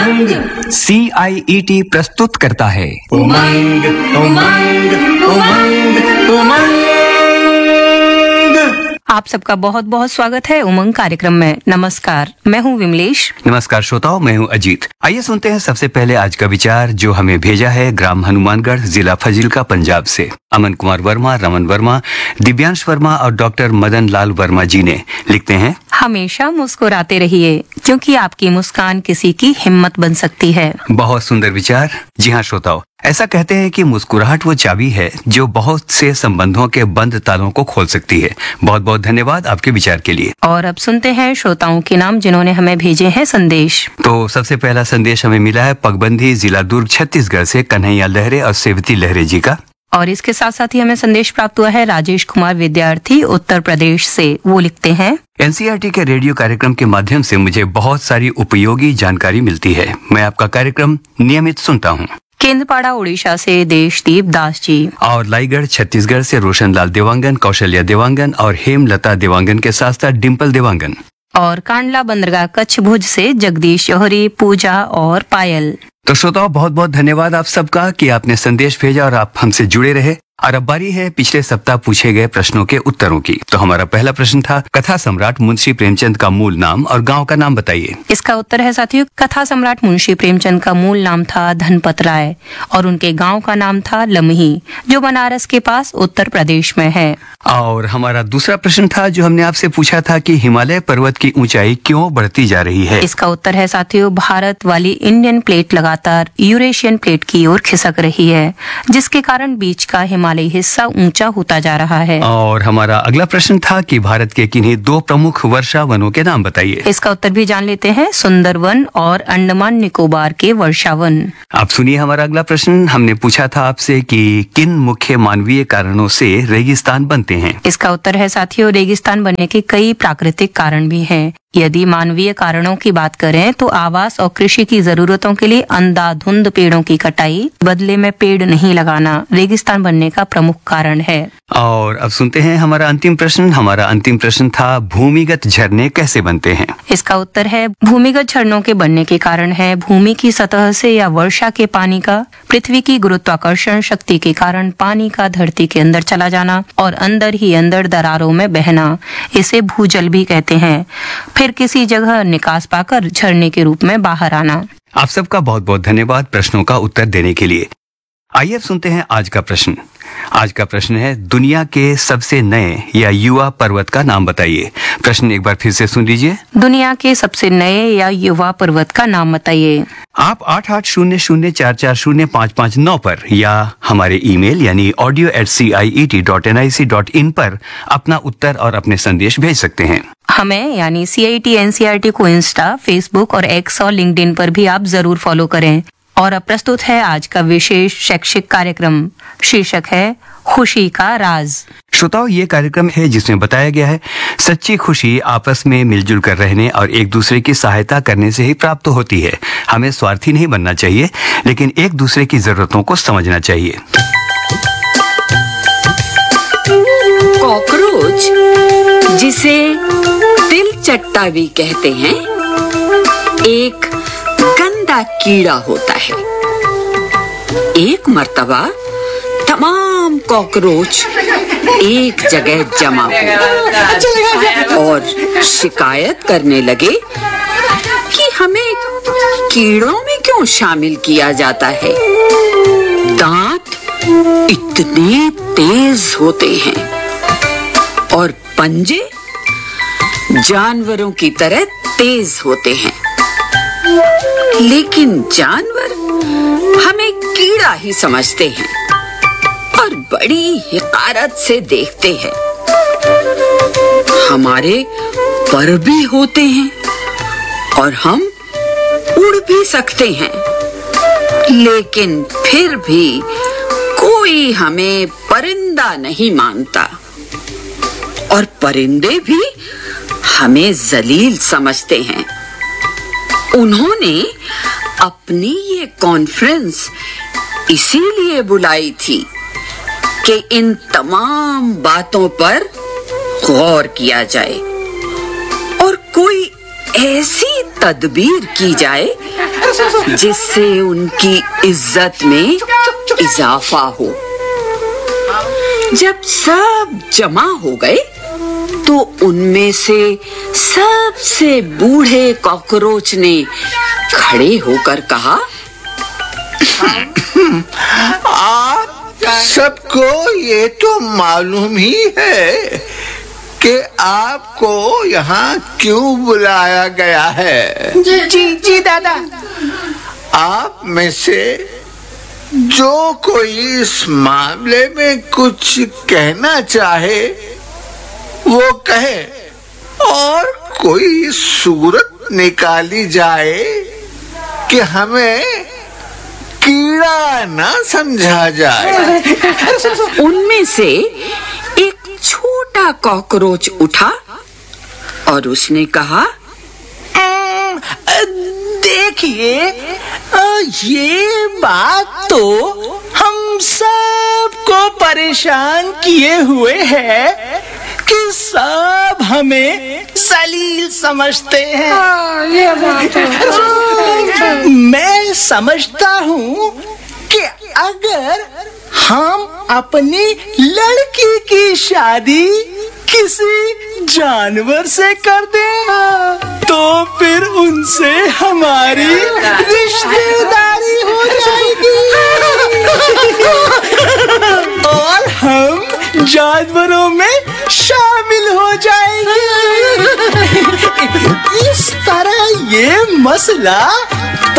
उमंग CIET प्रस्तुत करता है उमंग उमंग उमंग उमंग। आप सबका बहुत बहुत स्वागत है उमंग कार्यक्रम में। नमस्कार, मैं हूं विमलेश। नमस्कार श्रोताओं, मैं हूं अजीत। आइए सुनते हैं सबसे पहले आज का विचार जो हमें भेजा है ग्राम हनुमानगढ़, जिला फजीलका, पंजाब से। अमन कुमार वर्मा, रमन वर्मा, दिव्यांश वर्मा और डॉक्टर मदन लाल वर्मा जी ने लिखते हैं, हमेशा मुस्कुराते रहिए क्योंकि आपकी मुस्कान किसी की हिम्मत बन सकती है। बहुत सुंदर विचार। जी हाँ श्रोताओं, ऐसा कहते हैं कि मुस्कुराहट वो चाबी है जो बहुत से संबंधों के बंद तालों को खोल सकती है। बहुत बहुत धन्यवाद आपके विचार के लिए। और अब सुनते हैं श्रोताओं के नाम जिन्होंने हमें भेजे हैं संदेश। तो सबसे पहला संदेश हमें मिला है पगबंदी, जिला दुर्ग, छत्तीसगढ़ से कन्हैया लहरे और सेवती लहरे जी का। और इसके साथ साथ ही हमें संदेश प्राप्त हुआ है राजेश कुमार विद्यार्थी, उत्तर प्रदेश से। वो लिखते हैं, NCERT के रेडियो कार्यक्रम के माध्यम से मुझे बहुत सारी उपयोगी जानकारी मिलती है। मैं आपका कार्यक्रम नियमित सुनता हूँ। केंद्रपाड़ा उड़ीसा से देशदीप दास जी। और लाईगढ़ छत्तीसगढ़ से रोशनलाल देवांगन, कौशल्या देवांगन और हेमलता देवांगन के साथ साथ डिम्पल देवांगन। और कांडला बंदरगाह कच्छ भुज से जगदीश जौहरी, पूजा और पायल। तो श्रोताओं, बहुत बहुत धन्यवाद आप सबका कि आपने संदेश भेजा और आप हमसे जुड़े रहे। और अब बारी है पिछले सप्ताह पूछे गए प्रश्नों के उत्तरों की। तो हमारा पहला प्रश्न था, कथा सम्राट मुंशी प्रेमचंद का मूल नाम और गांव का नाम बताइए। इसका उत्तर है साथियों, कथा सम्राट मुंशी प्रेमचंद का मूल नाम था धनपत राय और उनके गांव का नाम था लमही, जो बनारस के पास उत्तर प्रदेश में है। और हमारा दूसरा प्रश्न था जो हमने आपसे पूछा था कि हिमालय पर्वत की ऊंचाई क्यों बढ़ती जा रही है। इसका उत्तर है साथियों, भारत वाली इंडियन प्लेट लगातार यूरेशियन प्लेट की ओर खिसक रही है, जिसके कारण बीच का हिमालयी हिस्सा ऊंचा होता जा रहा है। और हमारा अगला प्रश्न था कि भारत के किन्हीं दो प्रमुख वर्षा वनों के नाम बताइए। इसका उत्तर भी जान लेते हैं, सुंदरवन और अंडमान निकोबार के वर्षावन। आप सुनिए हमारा अगला प्रश्न। हमने पूछा था आपसे कि किन मुख्य मानवीय कारणों से रेगिस्तान बनते हैं। इसका उत्तर है साथियों, रेगिस्तान बनने के कई प्राकृतिक कारण भी हैं। यदि मानवीय कारणों की बात करें तो आवास और कृषि की जरूरतों के लिए अंधाधुंध पेड़ों की कटाई, बदले में पेड़ नहीं लगाना रेगिस्तान बनने का प्रमुख कारण है। और अब सुनते हैं हमारा अंतिम प्रश्न। हमारा अंतिम प्रश्न था, भूमिगत झरने कैसे बनते हैं। इसका उत्तर है, भूमिगत झरनों के बनने के कारण है भूमि की सतह से या वर्षा के पानी का पृथ्वी की गुरुत्वाकर्षण शक्ति के कारण पानी का धरती के अंदर चला जाना और अंदर ही अंदर दरारों में बहना। इसे भूजल भी कहते हैं। फिर किसी जगह निकास पाकर झरने के रूप में बाहर आना। आप सबका बहुत बहुत धन्यवाद प्रश्नों का उत्तर देने के लिए। आइए अब सुनते हैं आज का प्रश्न। आज का प्रश्न है, दुनिया के सबसे नए या युवा पर्वत का नाम बताइए। प्रश्न एक बार फिर से सुन लीजिए। दुनिया के सबसे नए या युवा पर्वत का नाम बताइए। आप 8800440559 पर या हमारे ईमेल यानी audio@ciet.nic.in पर अपना उत्तर और अपने संदेश भेज सकते हैं। हमें यानी CIET NCERT को इंस्टा, फेसबुक और एक्स और लिंक्डइन पर भी आप जरूर फॉलो करें। और अब प्रस्तुत है आज का विशेष शैक्षिक कार्यक्रम। शीर्षक है खुशी का राज। श्रोताओं, ये कार्यक्रम है जिसमें बताया गया है सच्ची खुशी आपस में मिलजुल कर रहने और एक दूसरे की सहायता करने से ही प्राप्त होती है। हमें स्वार्थी नहीं बनना चाहिए, लेकिन एक दूसरे की जरूरतों को समझना चाहिए। कॉकरोच, जिसे तिलचट्टा भी कहते हैं, एक गंदा कीड़ा होता है। एक मर्तबा तमाम कॉकरोच एक जगह जमा हुए और शिकायत करने लगे कि हमें कीड़ों में क्यों शामिल किया जाता है। दांत इतने तेज होते हैं और पंजे जानवरों की तरह तेज होते हैं, लेकिन जानवर हमें कीड़ा ही समझते हैं और बड़ी हिकारत से देखते हैं। हमारे पर भी होते हैं और हम उड़ भी सकते हैं, लेकिन फिर भी कोई हमें परिंदा नहीं मानता और परिंदे भी हमें जलील समझते हैं। उन्होंने अपनी ये कॉन्फ्रेंस इसीलिए बुलाई थी कि इन तमाम बातों पर गौर किया जाए और कोई ऐसी तदबीर की जाए जिससे उनकी इज्जत में इजाफा हो। जब सब जमा हो गए तो उनमें से सबसे बूढ़े कॉकरोच ने खड़े होकर कहा, आप सबको ये तो मालूम ही है कि आपको यहाँ क्यों बुलाया गया है। जी दादा। आप में से जो कोई इस मामले में कुछ कहना चाहे वो कहे और कोई सूरत निकाली जाए कि हमें कीड़ा ना समझा जाए। उनमें से एक छोटा कॉकरोच उठा और उसने कहा, देखिए, ये बात तो हम सबको परेशान किए हुए है कि सब हमें जलील समझते हैं। ये बात है। मैं समझता हूँ कि अगर हम अपनी लड़की की शादी किसी जानवर से कर दें तो फिर उनसे हमारी रिश्तेदारी हो जाएगी और हम जानवरों में शामिल हो जाएंगे। इस तरह ये मसला